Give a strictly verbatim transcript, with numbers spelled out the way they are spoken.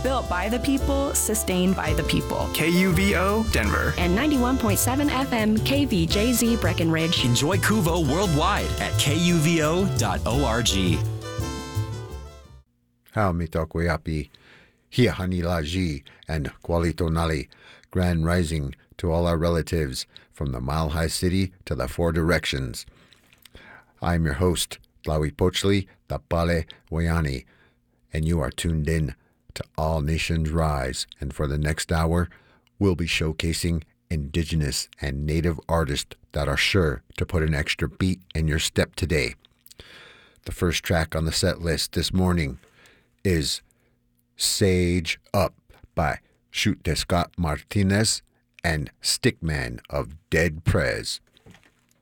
Built by the people, sustained by the people. K U V O, Denver. And ninety-one point seven F M K V J Z Breckenridge. Enjoy Kuvo worldwide at kuvo dot org. How mitokuyapi, hia hanilaji, and Kualito Nali. Grand rising to all our relatives from the Mile High City to the Four Directions. I'm your host, Tlawi Pochli, Tapale Wayani, and you are tuned in to All Nations Rise. And for the next hour, we'll be showcasing Indigenous and Native artists that are sure to put an extra beat in your step today. The first track on the set list this morning is Sage Up by Shoot de Scott Martinez and Stickman of Dead Prez.